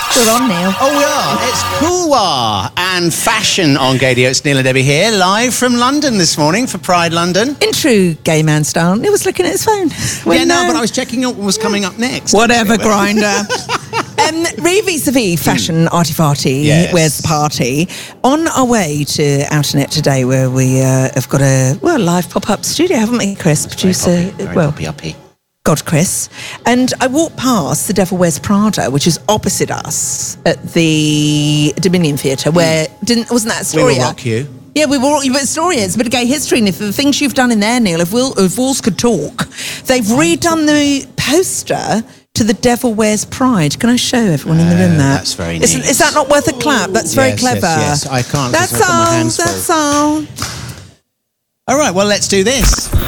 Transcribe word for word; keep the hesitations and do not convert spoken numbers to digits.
We're on, Neil. Oh, we are. It's Couloir and fashion on Gadio. It's Neil and Debbie here, live from London this morning for Pride London. In true gay man style, Neil was looking at his phone. Yeah, no, but I was checking out what was coming up next. Whatever, Grinder. um, Re vis-a-vis fashion mm. arty-farty, yes. Where's the party? On our way to Outernet today, where we uh, have got a well live pop-up studio, haven't we, Chris? It's Producer, very poppy, very well, poppy uppy. God, Chris. And I walked past the Devil Wears Prada, which is opposite us at the Dominion Theatre, where mm. didn't wasn't that Astoria? We Will Rock You. Yeah, we will. But Astoria, it's a bit of gay history, and if the things you've done in there, Neil, if, we'll, if walls could talk, they've redone the poster to the Devil Wears Pride. Can I show everyone in the room that? That's very Is, neat. is that not worth a clap? That's very yes, clever. Yes, yes, I can't. That's I've got my all. hands That's full. all. All right, well, let's do this.